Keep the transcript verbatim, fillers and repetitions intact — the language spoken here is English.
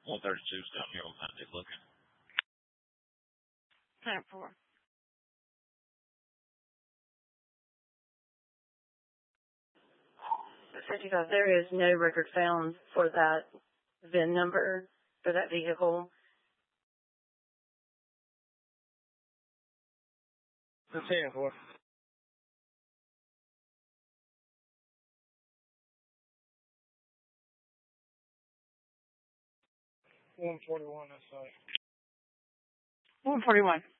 one thirty-two's down here on Monday looking. Time for. fifty-five, there is no record found for that V I N number for that vehicle. ten four. one forty-one, that's right. one forty-one.